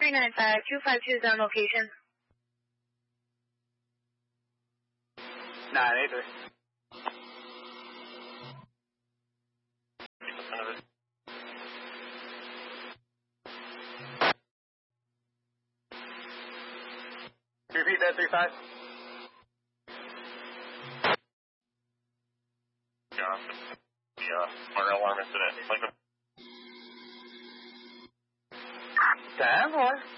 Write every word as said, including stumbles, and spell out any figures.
three nine five, two five two zone location. nine eight three. Repeat that, three five. Yeah, the uh, fire alarm incident. Like ten four.